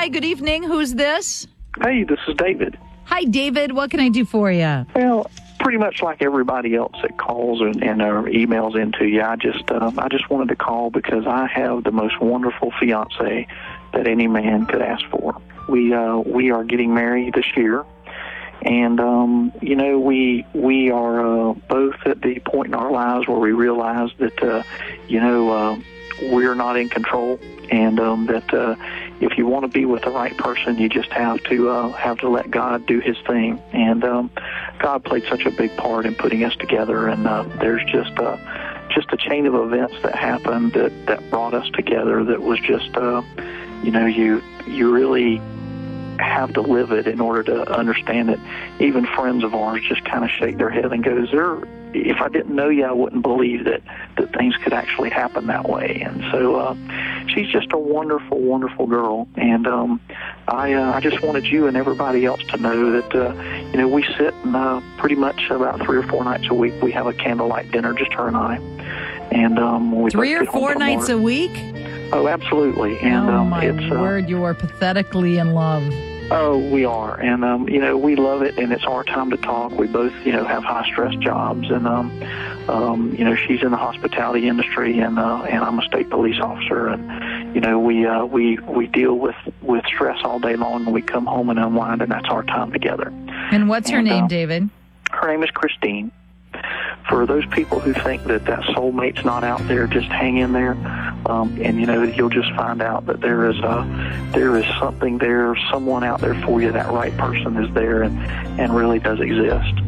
Hi, good evening. Who's this? Hey, this is David. Hi, David. What can I do for you? Well, pretty much like everybody else that calls and emails into you, I just wanted to call because I have the most wonderful fiance that any man could ask for. We are getting married this year, and we are both at the point in our lives where we realize that we're not in control, and that if you want to be with the right person, you just have to let God do His thing. And God played such a big part in putting us together. And there's just a chain of events that happened that brought us together. That was just you really have to live it in order to understand it. Even friends of ours just kind of shake their head and go, if I didn't know you, I wouldn't believe that things could actually happen that way. And so she's just a wonderful, wonderful girl. And I just wanted you and everybody else to know that, we sit and pretty much about 3 or 4 nights a week, we have a candlelight dinner, just her and I. And we 3 or 4 nights a week? Oh, absolutely. And oh, my word, you are pathetically in love. Oh, we are. And, we love it, and it's our time to talk. We both, have high-stress jobs, and, she's in the hospitality industry, and I'm a state police officer, and, we deal with stress all day long, and we come home and unwind, and that's our time together. And what's her name, David? Her name is Christine. For those people who think that soulmate's not out there, just hang in there, and you'll just find out that there is something there, someone out there for you. That right person is there, and really does exist.